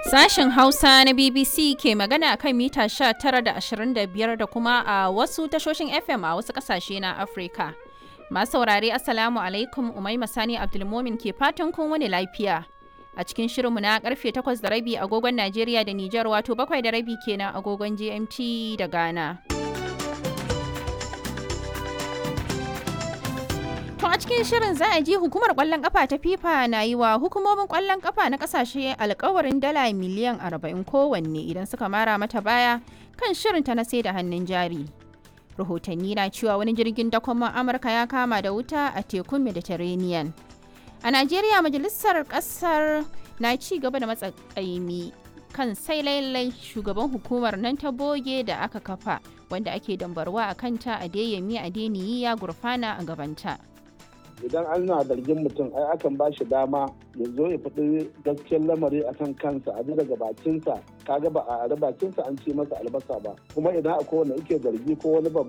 Sashen Hausa na BBC ke magana kan mita 19 da 25 da kuma a wasu tashoshin FM a wasu ƙasashe na Afirka. Masu saurare Assalamu alaikum, Umaima Sani Abdulmomin ke fatan kun wani lafiya. A cikin shirinmu na karfe 8:30 agogon Najeriya da Nijar, wato 7:30 kenan agogon GMT da Ghana. To a cikin shirin za a ji hukumar kwallon kafa ta FIFA na yi wa hukumomin kwallon kafa na kasashe alkawarin dala miliyan 40 kowanne idan suka mara mata baya kan shirinta na sai da hannun jari. Rahotanni na cewa wani jirgin dakon Amurka ya kama da wuta a tekun Mediterranean. A Najeriya, majalisar kasar na ci gaba da matsakaimi kan sai lailai shugaban hukumar nan ta boge da aka kafa wanda ake dambarwa a kanta Adeyemi Adeniyi ya gurfana a gabanta. Idan ana zargin mutum akan ba shi dama ya zo ya faɗi gaskiyar lamari a kan kansa a daga bakinsa, kaga ba a bakinsa an ce masa albasa ba, kuma idan akwai wanda yake zargi ko wani